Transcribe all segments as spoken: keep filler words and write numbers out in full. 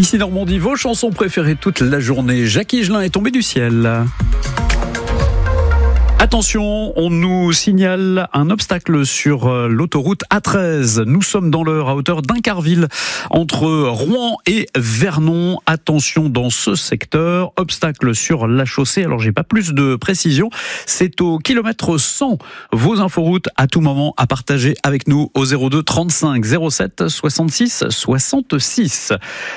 Ici Normandie, vos chansons préférées toute la journée. Jacques Higelin est tombé du ciel. Attention, on nous signale un obstacle sur l'autoroute A treize. Nous sommes dans l'heure à hauteur d'Incarville, entre Rouen et Vernon. Attention dans ce secteur, obstacle sur la chaussée. Alors j'ai pas plus de précision, c'est au kilomètre cent. Vos inforoutes à tout moment à partager avec nous au zéro deux trente-cinq zéro sept soixante-six soixante-six.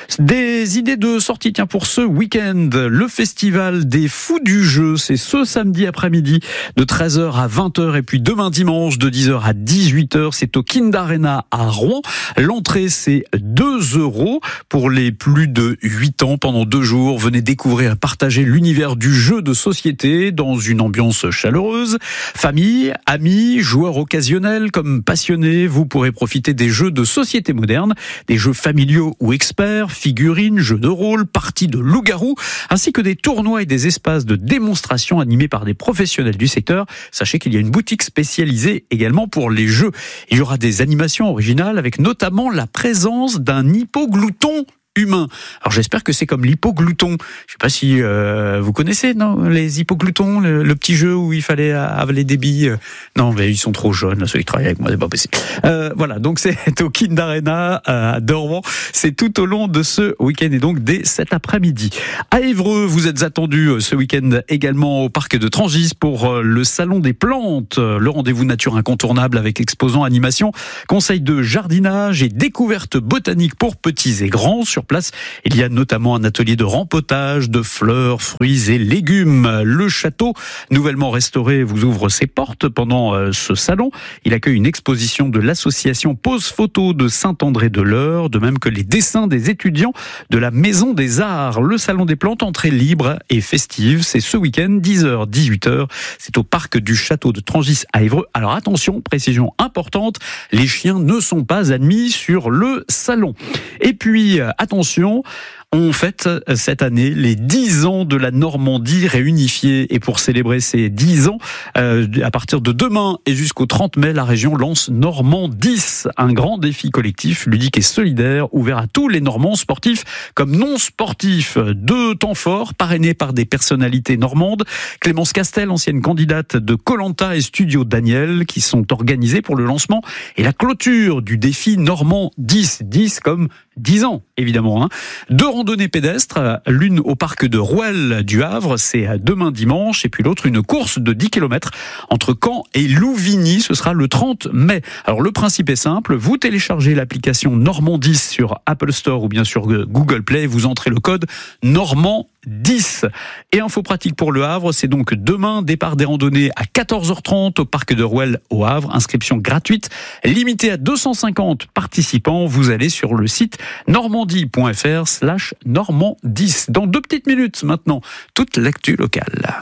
Des idées de sortie, tiens, pour ce week-end, le festival des Fous du Jeu, c'est ce samedi après-midi de treize heures à vingt heures et puis demain dimanche de dix heures à dix-huit heures, c'est au Kind Arena à Rouen. L'entrée c'est deux euros pour les plus de huit ans. Pendant deux jours, venez découvrir et partager l'univers du jeu de société dans une ambiance chaleureuse. Famille, amis, joueurs occasionnels comme passionnés, vous pourrez profiter des jeux de société moderne, des jeux familiaux ou experts, figurines, jeux de rôle, parties de loup-garou, ainsi que des tournois et des espaces de démonstration animés par des professionnels du secteur. Sachez qu'il y a une boutique spécialisée également pour les jeux. Il y aura des animations originales avec notamment la présence d'un hippoglouton humain. Alors j'espère que c'est comme l'hypoglouton. Je sais pas si euh, vous connaissez, non, les hypogloutons, le, le petit jeu où il fallait avaler des billes. Non, mais ils sont trop jeunes, ceux qui travaillent avec moi, c'est pas possible. Euh, voilà, donc c'est au Kind Arena à Rouen. C'est tout au long de ce week-end et donc dès cet après-midi. À Évreux, vous êtes attendus ce week-end également au parc de Trangis pour le salon des plantes, le rendez-vous nature incontournable avec exposants, animations, conseils de jardinage et découvertes botaniques pour petits et grands. Sur place, il y a notamment un atelier de rempotage de fleurs, fruits et légumes. Le château, nouvellement restauré, vous ouvre ses portes pendant ce salon. Il accueille une exposition de l'association Pose Photo de Saint-André-de-l'Eure, de même que les dessins des étudiants de la Maison des Arts. Le salon des plantes, entrée libre et festive, c'est ce week-end, dix heures dix-huit heures. C'est au parc du château de Trangis à Évreux. Alors attention, précision importante, les chiens ne sont pas admis sur le salon. Et puis, attention, Attention, on fête cette année les dix ans de la Normandie réunifiée. Et pour célébrer ces dix ans, euh, à partir de demain et jusqu'au trente mai, la région lance Normandis, un grand défi collectif, ludique et solidaire, ouvert à tous les Normands, sportifs comme non sportifs. Deux temps forts, parrainés par des personnalités normandes. Clémence Castel, ancienne candidate de Koh-Lanta, et Studio Daniel, qui sont organisés pour le lancement et la clôture du défi Normand dix. dix comme dix ans, évidemment. Hein. Deux randonnées pédestres, l'une au parc de Rouelle du Havre, c'est demain dimanche, et puis l'autre, une course de dix kilomètres entre Caen et Louvigny, ce sera le trente mai. Alors le principe est simple, vous téléchargez l'application Normandis sur Apple Store ou bien sur Google Play, vous entrez le code Normand dix. Et info pratique pour le Havre, c'est donc demain, départ des randonnées à quatorze heures trente au parc de Rouelle au Havre, inscription gratuite, limitée à deux cent cinquante participants. Vous allez sur le site normandie.fr slash normand dix. Dans deux petites minutes maintenant, toute l'actu locale.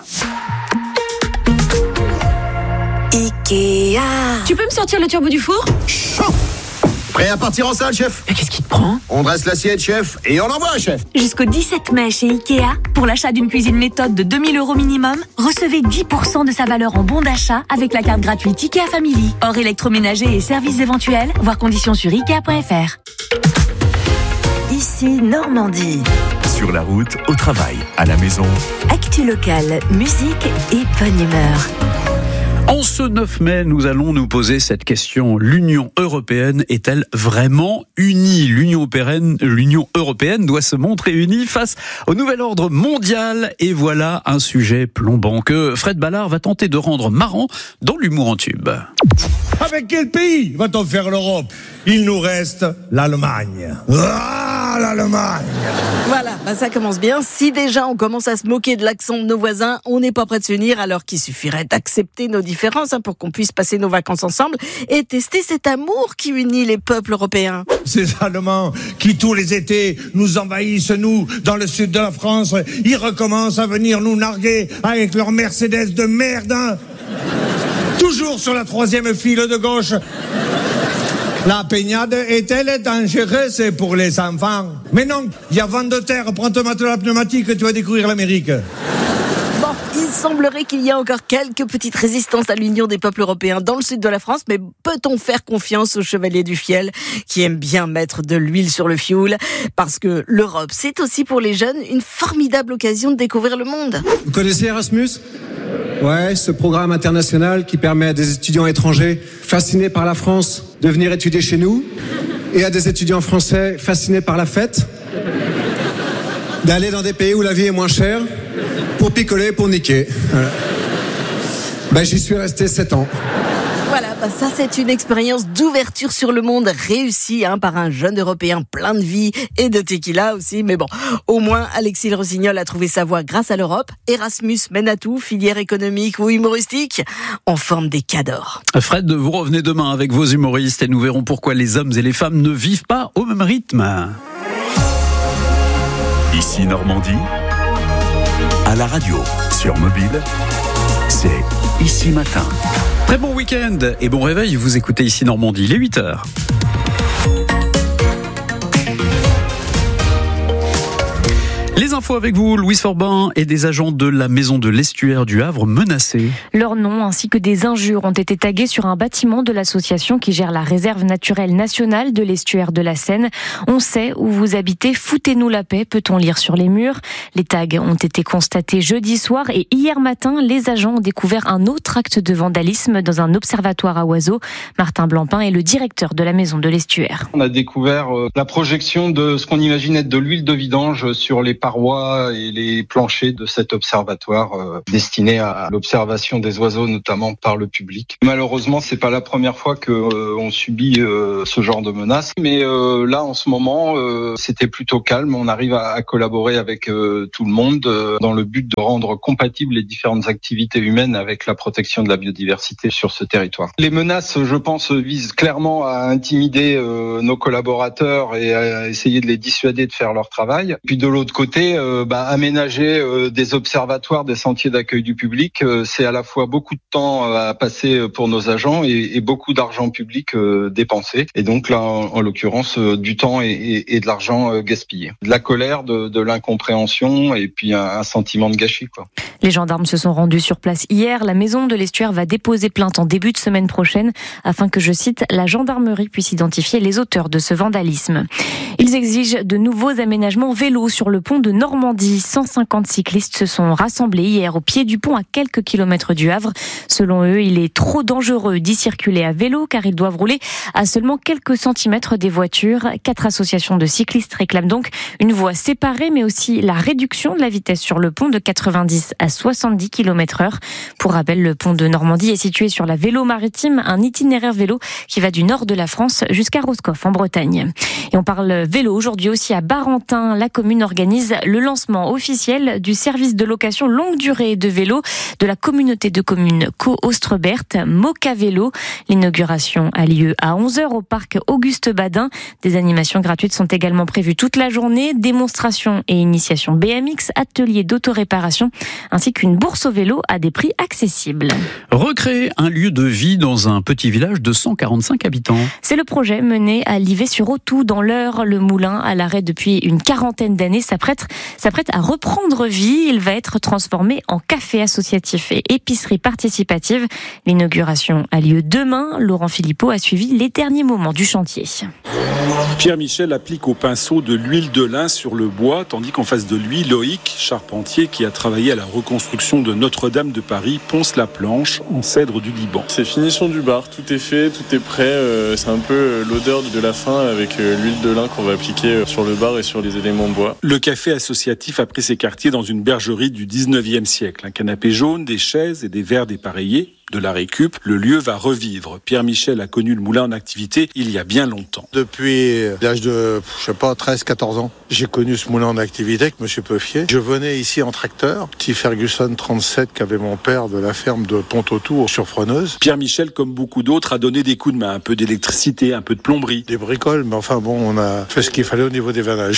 Ikea. Tu peux me sortir le turbo du four ? Prêt à partir en salle, chef ? Mais qu'est-ce qui te prend ? On dresse l'assiette, chef, et on envoie, chef. Jusqu'au dix-sept mai chez Ikea, pour l'achat d'une cuisine méthode de deux mille euros minimum, recevez dix pour cent de sa valeur en bon d'achat avec la carte gratuite Ikea Family. Hors électroménager et services éventuels, voir conditions sur ikea point f r. Ici Normandie. Sur la route, au travail, à la maison. Actu locale, musique et bonne humeur. En ce neuf mai, nous allons nous poser cette question. L'Union européenne est-elle vraiment unie ? L'Union européenne, l'Union européenne doit se montrer unie face au nouvel ordre mondial. Et voilà un sujet plombant que Fred Ballard va tenter de rendre marrant dans l'humour en tube. Avec quel pays va-t-on faire l'Europe ? Il nous reste l'Allemagne. Ah, l'Allemagne ! Voilà, bah ça commence bien. Si déjà on commence à se moquer de l'accent de nos voisins, on n'est pas prêt de s'unir, alors qu'il suffirait d'accepter nos différences hein, pour qu'on puisse passer nos vacances ensemble et tester cet amour qui unit les peuples européens. Ces Allemands qui tous les étés nous envahissent, nous, dans le sud de la France, ils recommencent à venir nous narguer avec leur Mercedes de merde. Hein. Toujours sur la troisième file de gauche. La baignade est-elle dangereuse pour les enfants ? Mais non, il y a vent de terre, prends ton matelas pneumatique et tu vas découvrir l'Amérique. Bon, Il semblerait qu'il y a encore quelques petites résistances à l'union des peuples européens dans le sud de la France, mais peut-on faire confiance aux chevaliers du fiel qui aiment bien mettre de l'huile sur le fioul? Parce que l'Europe, c'est aussi pour les jeunes une formidable occasion de découvrir le monde. Vous connaissez Erasmus ? Ouais, ce programme international qui permet à des étudiants étrangers fascinés par la France de venir étudier chez nous et à des étudiants français fascinés par la fête d'aller dans des pays où la vie est moins chère pour picoler, pour niquer. Voilà. Ben, j'y suis resté sept ans. Voilà, bah ça c'est une expérience d'ouverture sur le monde réussie hein, par un jeune Européen plein de vie et de tequila aussi. Mais bon, au moins Alexis Le Rossignol a trouvé sa voie grâce à l'Europe. Erasmus mène à tout, filière économique ou humoristique, on forme des cadors. Fred, vous revenez demain avec vos humoristes et nous verrons pourquoi les hommes et les femmes ne vivent pas au même rythme. Ici Normandie, à la radio, sur mobile, c'est Ici Matin. Très bon week-end et bon réveil, vous écoutez Ici Normandie, il est huit heures. Les infos avec vous, Louise Forbin, et des agents de la maison de l'estuaire du Havre menacés. Leurs noms ainsi que des injures ont été tagués sur un bâtiment de l'association qui gère la réserve naturelle nationale de l'estuaire de la Seine. On sait où vous habitez, foutez-nous la paix, peut-on lire sur les murs. Les tags ont été constatés jeudi soir et hier matin, les agents ont découvert un autre acte de vandalisme dans un observatoire à oiseaux. Martin Blampin est le directeur de la maison de l'estuaire. On a découvert la projection de ce qu'on imagine être de l'huile de vidange sur les parois et les planchers de cet observatoire euh, destiné à l'observation des oiseaux, notamment par le public. Malheureusement, c'est pas la première fois que euh, on subit euh, ce genre de menaces, mais euh, là, en ce moment, euh, c'était plutôt calme. On arrive à, à collaborer avec euh, tout le monde euh, dans le but de rendre compatibles les différentes activités humaines avec la protection de la biodiversité sur ce territoire. Les menaces, je pense, visent clairement à intimider euh, nos collaborateurs et à essayer de les dissuader de faire leur travail. Puis de l'autre côté, Euh, bah, aménager euh, des observatoires, des sentiers d'accueil du public, euh, c'est à la fois beaucoup de temps euh, à passer pour nos agents et, et beaucoup d'argent public euh, dépensé. Et donc là, en, en l'occurrence, euh, du temps et, et, et de l'argent euh, gaspillé. De la colère, de, de l'incompréhension et puis un, un sentiment de gâchis, quoi. Les gendarmes se sont rendus sur place hier. La maison de l'estuaire va déposer plainte en début de semaine prochaine afin que, je cite, la gendarmerie puisse identifier les auteurs de ce vandalisme. Ils exigent de nouveaux aménagements vélos sur le pont de Normandie. cent cinquante cyclistes se sont rassemblés hier au pied du pont à quelques kilomètres du Havre. Selon eux, il est trop dangereux d'y circuler à vélo car ils doivent rouler à seulement quelques centimètres des voitures. Quatre associations de cyclistes réclament donc une voie séparée mais aussi la réduction de la vitesse sur le pont de quatre-vingt-dix à soixante-dix kilomètres heure. Pour rappel, le pont de Normandie est situé sur la Vélo Maritime, un itinéraire vélo qui va du nord de la France jusqu'à Roscoff en Bretagne. Et on parle vélo aujourd'hui aussi à Barentin. La commune organise le lancement officiel du service de location longue durée de vélo de la communauté de communes Co-Ostrebert, Moka Vélo. L'inauguration a lieu à onze heures au parc Auguste Badin. Des animations gratuites sont également prévues toute la journée, démonstrations et initiations B M X, ateliers d'autoréparation, ainsi qu'une bourse au vélo à des prix accessibles. Recréer un lieu de vie dans un petit village de cent quarante-cinq habitants. C'est le projet mené à Livet-sur-Authou dans l'Eure. Le moulin, à l'arrêt depuis une quarantaine d'années, s'apprête, s'apprête à reprendre vie. Il va être transformé en café associatif et épicerie participative. L'inauguration a lieu demain. Laurent Philippot a suivi les derniers moments du chantier. Pierre Michel applique au pinceau de l'huile de lin sur le bois, tandis qu'en face de lui, Loïc, charpentier qui a travaillé à la reconstruction de Notre-Dame de Paris, ponce la planche en cèdre du Liban. C'est finition du bar, tout est fait, tout est prêt. Euh, c'est un peu l'odeur de la fin avec euh, l'huile de lin qu'on va appliquer sur le bar et sur les éléments de bois. Le café associatif a pris ses quartiers dans une bergerie du dix-neuvième siècle. Un canapé jaune, des chaises et des verres dépareillés. De la récup, le lieu va revivre. Pierre Michel a connu le moulin en activité il y a bien longtemps. Depuis l'âge de, je sais pas, treize quatorze ans, j'ai connu ce moulin en activité avec monsieur Peuffier. Je venais ici en tracteur, petit Ferguson trente-sept qu'avait mon père de la ferme de Pont-Autour sur Freneuse. Pierre Michel, comme beaucoup d'autres, a donné des coups de main, un peu d'électricité, un peu de plomberie. Des bricoles, mais enfin bon, on a fait ce qu'il fallait au niveau des vannages.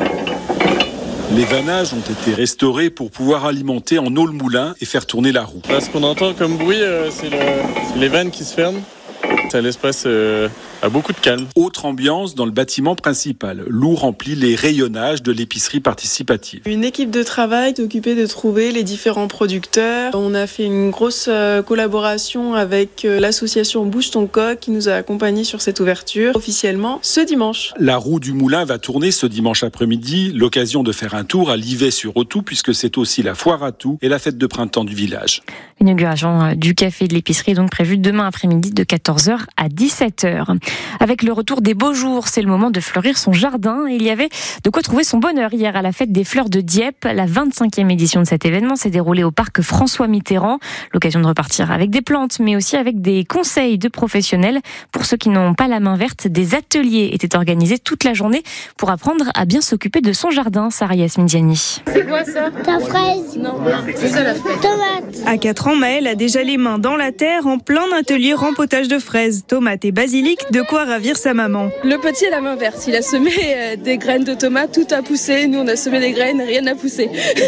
Les vannages ont été restaurés pour pouvoir alimenter en eau le moulin et faire tourner la roue. Là, ce qu'on entend comme bruit, euh, c'est, le, c'est les vannes qui se ferment. C'est à l'espace euh, à beaucoup de calme. Autre ambiance dans le bâtiment principal. Lou remplit les rayonnages de l'épicerie participative. Une équipe de travail s'est occupée de trouver les différents producteurs. On a fait une grosse collaboration avec l'association Bouge ton coq qui nous a accompagnés sur cette ouverture officiellement ce dimanche. La roue du moulin va tourner ce dimanche après-midi, l'occasion de faire un tour à Livet-sur-Autou puisque c'est aussi la foire à tout et la fête de printemps du village. L'inauguration du café de l'épicerie est donc prévue demain après-midi de quatorze heures à dix-sept heures. Avec le retour des beaux jours, c'est le moment de fleurir son jardin. Il y avait de quoi trouver son bonheur hier à la fête des fleurs de Dieppe. La vingt-cinquième édition de cet événement s'est déroulée au parc François Mitterrand. L'occasion de repartir avec des plantes, mais aussi avec des conseils de professionnels. Pour ceux qui n'ont pas la main verte, des ateliers étaient organisés toute la journée pour apprendre à bien s'occuper de son jardin. Sarah Yasmin Diani. C'est quoi ça? Ta fraise. Non, c'est ça la fraise. Tomate. À quatre ans, Maëlle a déjà les mains dans la terre en plein atelier rempotage de fraises, tomates et basilic, de quoi ravir sa maman. Le petit a la main verte, il a semé euh, des graines de tomates, tout a poussé. Nous on a semé des graines, rien n'a poussé.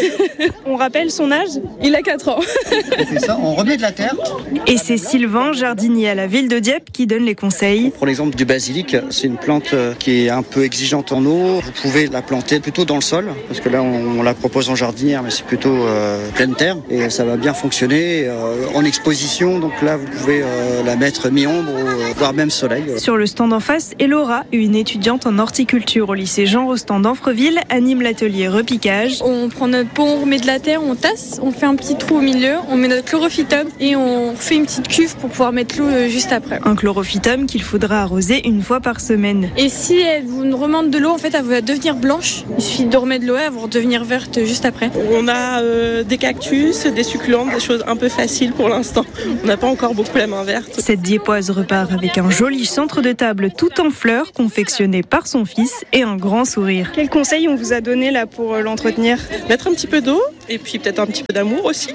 On rappelle son âge? Il a quatre ans. On fait ça, on remet de la terre. Et c'est Sylvain, jardinier à la ville de Dieppe, qui donne les conseils. Pour l'exemple du basilic, c'est une plante qui est un peu exigeante en eau. Vous pouvez la planter plutôt dans le sol, parce que là on, on la propose en jardinière, mais c'est plutôt euh, pleine terre. Et ça va bien fonctionner euh, en exposition. Donc là vous pouvez euh, la mettre mi-ombre, ou, voire même soleil. Sur le stand en face, Elora, une étudiante en horticulture au lycée Jean Rostand d'Anfreville, anime l'atelier repiquage. On prend notre pot, on remet de la terre, on tasse, on fait un petit trou au milieu, on met notre chlorophytum et on fait une petite cuve pour pouvoir mettre l'eau juste après. Un chlorophytum qu'il faudra arroser une fois par semaine. Et si elle vous remonte de l'eau, en fait, elle va devenir blanche. Il suffit de remettre de l'eau, elle va redevenir verte juste après. On a euh, des cactus, des succulentes, des choses un peu faciles pour l'instant. On n'a pas encore beaucoup la main verte. Cette Dieppoise repart avec un joli centre de table tout en fleurs, confectionné par son fils, et un grand sourire. Quels conseils on vous a donné là pour l'entretenir? Mettre un petit peu d'eau et puis peut-être un petit peu d'amour aussi.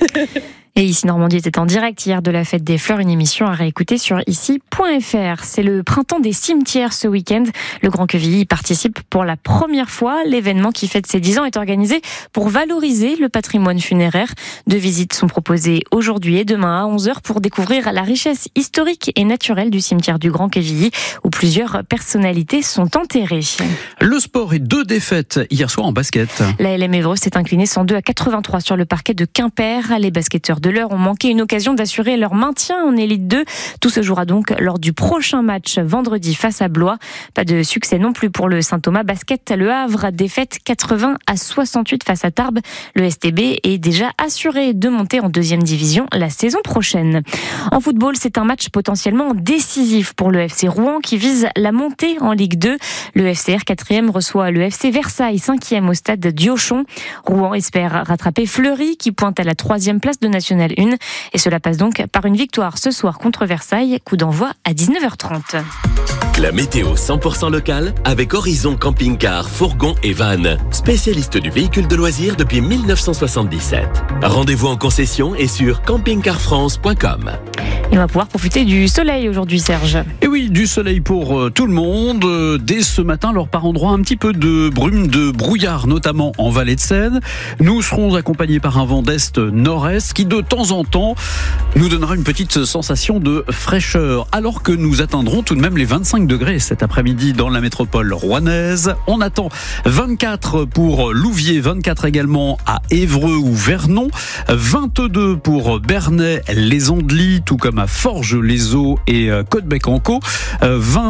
Et Ici Normandie était en direct hier de la Fête des Fleurs, une émission à réécouter sur ici point f r. C'est le printemps des cimetières ce week-end. Le Grand Quevilly y participe pour la première fois. L'événement qui fête ses dix ans est organisé pour valoriser le patrimoine funéraire. Deux visites sont proposées aujourd'hui et demain à onze heures pour découvrir la richesse historique et naturelle du cimetière du Grand Quevilly où plusieurs personnalités sont enterrées. Le sport et deux défaites hier soir en basket. La L M Évreux s'est inclinée cent deux à quatre-vingt-trois sur le parquet de Quimper. Les basketteurs de l'heure ont manqué une occasion d'assurer leur maintien en élite deux. Tout se jouera donc lors du prochain match vendredi face à Blois. Pas de succès non plus pour le Saint-Thomas Basket. Le Havre défaite quatre-vingts à soixante-huit face à Tarbes. Le S T B est déjà assuré de monter en deuxième division la saison prochaine. En football, c'est un match potentiellement décisif pour le F C Rouen qui vise la montée en Ligue deux. Le F C R quatrième reçoit le F C Versailles cinquième au stade Diochon. Rouen espère rattraper Fleury qui pointe à la troisième place de National un et cela passe donc par une victoire ce soir contre Versailles, coup d'envoi à dix-neuf heures trente. La météo cent pour cent locale avec Horizon Camping-Car, Fourgon et Van, spécialiste du véhicule de loisirs depuis mille neuf cent soixante-dix-sept. Rendez-vous en concession et sur camping car france point com. Et on va pouvoir profiter du soleil aujourd'hui, Serge. Et oui, du soleil pour euh, tout le monde. Euh, dès ce matin, alors par endroits un petit peu de brume, de brouillard, notamment en vallée de Seine. Nous serons accompagnés par un vent d'est nord-est qui de temps en temps nous donnera une petite sensation de fraîcheur, alors que nous atteindrons tout de même les vingt-cinq degrés cet après-midi dans la métropole rouennaise. On attend vingt-quatre pour Louviers, vingt-quatre également à Évreux ou Vernon, vingt-deux pour Bernay, les Andelys, tout comme à Forges-les-Eaux et Côte-Bec-en-Caux, vingt,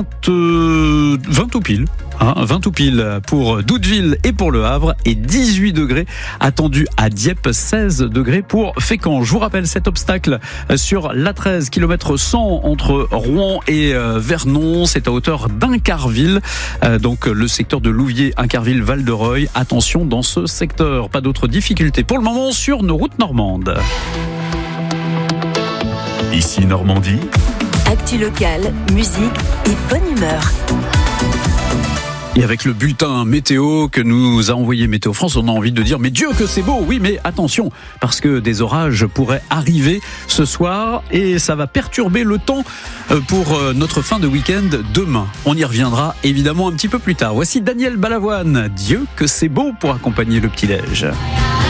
vingt tout pile. Hein, vingt tout pile pour Doudeville et pour Le Havre et dix-huit degrés attendus à Dieppe, seize degrés pour Fécamp. Je vous rappelle cet obstacle sur l'A treize, kilomètre cent entre Rouen et Vernon. C'est à hauteur d'Incarville, donc le secteur de Louviers, Incarville, Val-de-Reuil. Attention dans ce secteur, pas d'autres difficultés pour le moment sur nos routes normandes. Ici Normandie. Actu locale, musique et bonne humeur. Et avec le bulletin météo que nous a envoyé Météo France, on a envie de dire mais Dieu que c'est beau. Oui, mais attention, parce que des orages pourraient arriver ce soir et ça va perturber le temps pour notre fin de week-end demain. On y reviendra évidemment un petit peu plus tard. Voici Daniel Balavoine, Dieu que c'est beau, pour accompagner le petit-déj.